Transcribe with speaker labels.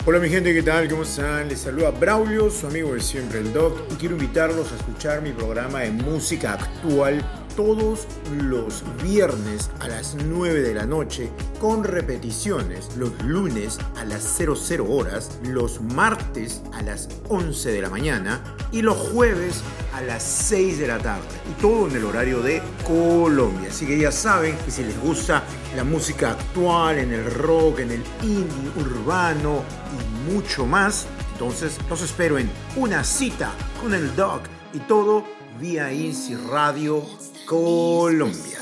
Speaker 1: Hola mi gente, ¿qué tal? ¿Cómo están? Les saluda Braulio, su amigo de siempre, el Doc, y quiero invitarlos a escuchar mi programa de música actual todos los viernes a las 9 de la noche, con repeticiones los lunes a las 00 horas, los martes a las 11 de la mañana y los jueves a las 6 de la tarde. Y todo en el horario de Colombia. Así que ya saben que si les gusta la música actual, en el rock, en el indie, urbano y mucho más, entonces los espero en Una Cita con el Doc, y todo vía Easy Radio Colombia.